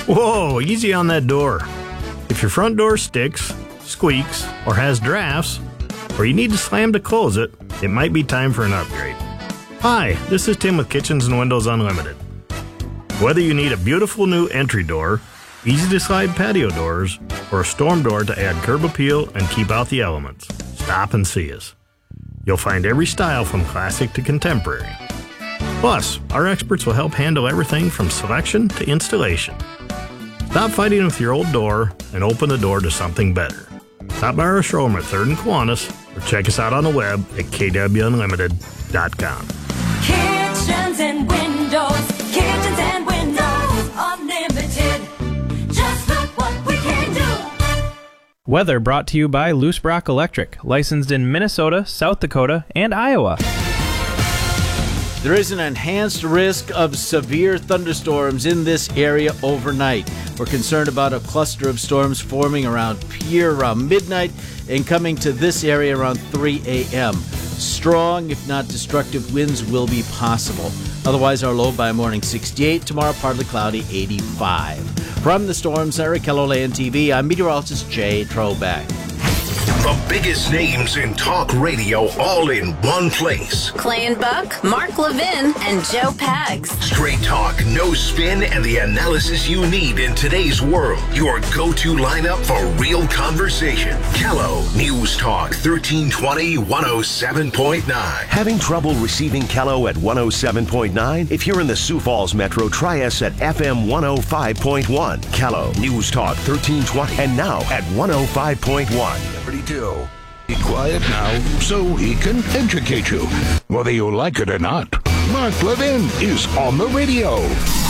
Whoa, easy on that door. If your front door sticks, squeaks, or has drafts, or you need to slam to close it, it might be time for an upgrade. Hi, this is Tim with Kitchens and Windows Unlimited. Whether you need a beautiful new entry door, easy-to-slide patio doors, or a storm door to add curb appeal and keep out the elements, stop and see us. You'll find every style from classic to contemporary. Plus, our experts will help handle everything from selection to installation. Stop fighting with your old door and open the door to something better. Stop by our showroom at 3rd and Kiwanis or check us out on the web at kwunlimited.com. Kitchens and Windows Unlimited. Just look what we can do. Weather brought to you by Loose Brock Electric, licensed in Minnesota, South Dakota, and Iowa. There is an enhanced risk of severe thunderstorms in this area overnight. We're concerned about a cluster of storms forming around Pierre around midnight and coming to this area around 3 a.m. Strong, if not destructive, winds will be possible. Otherwise, our low by morning 68, tomorrow partly cloudy 85. From the Storm Center at KELOLAND TV, I'm meteorologist Jay Trobeck. The biggest names in talk radio all in one place. Clay and Buck, Mark Levin, and Joe Pags. Straight talk, no spin, and the analysis you need in today's world. Your go-to lineup for real conversation. KELO News Talk 1320 107.9. Having trouble receiving KELO at 107.9? If you're in the Sioux Falls Metro, try us at FM 105.1. KELO News Talk 1320 and now at 105.1. Be quiet now so he can educate you, whether you like it or not. Mark Levin is on the radio.